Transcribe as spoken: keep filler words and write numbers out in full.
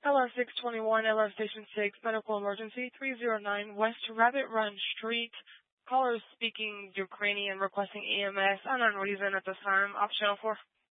L R six twenty-one, L R Station six, medical emergency, three oh nine West Rabbit Run Street. Caller speaking Ukrainian, requesting E M S. Unknown reason at this time. Option four.